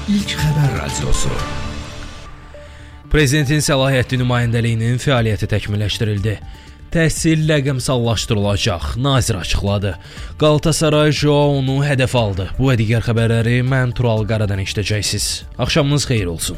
İlk xəbər radiosu. Prezidentin səlahiyyətli nümayəndəliyinin fəaliyyəti təkmilləşdirildi. Təhsil rəqəmsallaşdırılacaq, nazir açıqladı. Galatasaray Joao'nu hədəf aldı. Bu və digər xəbərləri mən Tural Qaradan eşidəcəksiniz. Axşamınız xeyir olsun.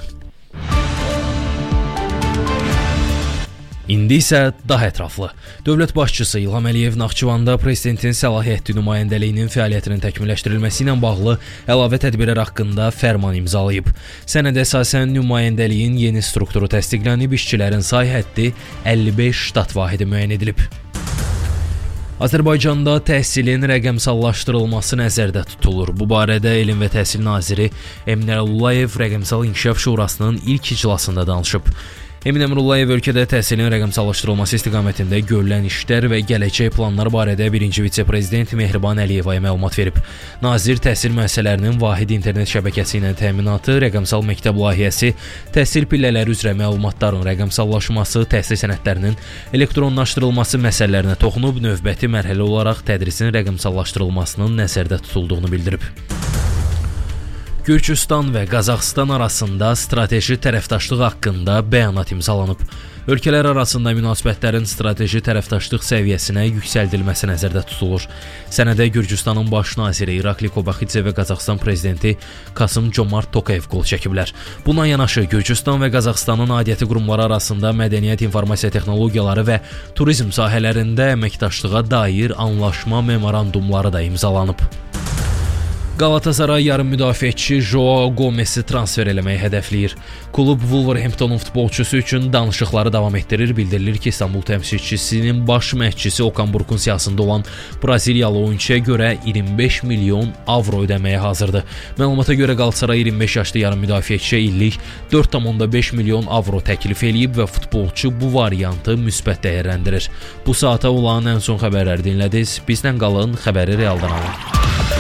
İndi isə daha ətraflı. Dövlət başçısı İlham Əliyev Naxçıvanda prezidentin səlahiyyətli nümayəndəliyinin fəaliyyətinin təkmilləşdirilməsi ilə bağlı əlavə tədbirlər haqqında fərman imzalayıb. Sənədə əsasən nümayəndəliyin yeni strukturu təsdiqlənib, işçilərin say həddi 55 ştat vahidi müəyyən edilib. Azərbaycanda təhsilin rəqəmsallaşdırılması nəzərdə tutulur. Bu barədə Elm və Təhsil naziri Emin Əmrullayev Rəqəmsal İnkişaf Şurasının ilk iclasında danışıb. Emin Əmrullayev ölkədə təhsilin rəqəmsallaşdırılması istiqamətində görülən işlər və gələcək planlar barədə birinci vitse-prezident Mehriban Əliyevaya məlumat verib. Nazir təhsil müəssisələrinin vahid internet şəbəkəsi ilə təminatı, rəqəmsal məktəb layihəsi, təhsil pillələri üzrə məlumatların rəqəmsallaşması, təhsil sənədlərinin elektronlaşdırılması məsələlərinə toxunub, növbəti mərhələ olaraq tədrisin rəqəmsallaşdırılmasının nəzərdə tutulduğunu bildirib. Gürcüstan və Qazaxıstan arasında strateji tərəfdaşlıq haqqında bəyanat imzalanıb. Ölkələr arasında münasibətlərin strateji tərəfdaşlıq səviyyəsinə yüksəldilməsi nəzərdə tutulur. Sənədə Gürcüstanın baş naziri İrakli Kobaxidze və Qazaxıstan prezidenti Kasım-Comart Tokayev qol çəkiblər. Buna yanaşı Gürcüstan və Qazaxıstanın aidiyyəti qurumları arasında mədəniyyət, informasiya texnologiyaları və turizm sahələrində əməkdaşlığa dair anlaşma memorandumları da imzalanıb. Galatasaray yarım müdafiəçi Joao Gomez'i transfer eləməyi hədəfləyir. Klub Wolverhamptonun futbolçusu üçün danışıqları davam etdirir. Bildirilir ki, İstanbul təmsilçisinin baş məşqçisi Okan Buruk'un siyasında olan Braziliyalı oyunçuya görə 25 milyon avro ödəməyə hazırdır. Məlumata görə Galatasaray 25 yaşlı yarım müdafiəçiyə illik 4,5 milyon avro təklif eləyib və futbolçu bu variantı müsbət dəyərləndirir. Bu saata olan ən son xəbərləri dinlədiniz. Bizlə qalın, xəbəri realdan alın.